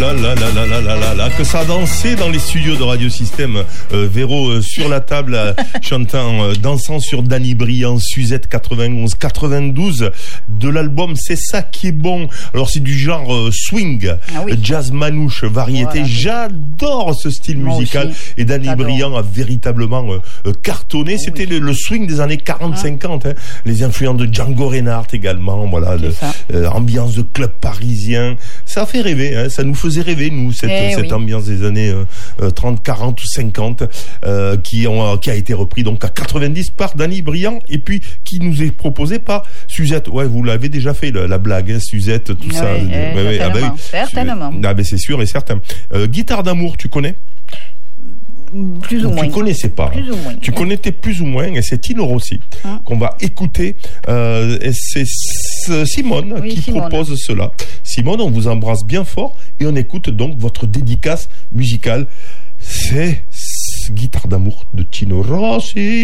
là là là là là là là là, que ça dansait dans les studios de Radio Système. Véro sur la table, chantant, dansant sur Danny Briand, Suzette 91-92 de l'album C'est ça qui est bon. Alors c'est du genre swing, jazz manouche, variété. Voilà. J'adore ce style musical et Danny Briand a véritablement cartonné. C'était le swing des années 40-50, hein. Les influences de Django Reinhardt également, voilà, ambiance de club parisien. Ça a fait rêver, hein. Ça nous faisait rêver, nous, cette ambiance des années 30, 40 ou 50 qui a été repris donc à 90 par Danny Briand et puis qui nous est proposé par Suzette. Ouais, vous l'avez déjà fait la blague, hein, Suzette, tout ça. Certainement. Ah ben c'est sûr et certain. Guitare d'amour, tu connais? Plus ou moins. Tu connaissais pas. Plus ou moins. Tu connaissais plus ou moins, et c'est Tino Rossi qu'on va écouter. Et c'est Simone qui propose cela. Simone, on vous embrasse bien fort et on écoute donc votre dédicace musicale. C'est Guitare d'amour de Tino Rossi.